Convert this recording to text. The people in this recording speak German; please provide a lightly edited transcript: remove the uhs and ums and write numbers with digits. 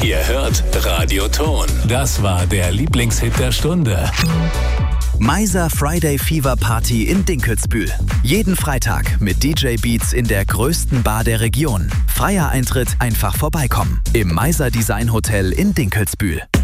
Ihr hört Radio Ton. Das war der Lieblingshit der Stunde. Meiser Friday Fever Party in Dinkelsbühl. Jeden Freitag mit DJ Beats in der größten Bar der Region. Freier Eintritt, einfach vorbeikommen. Im Meiser Design Hotel in Dinkelsbühl.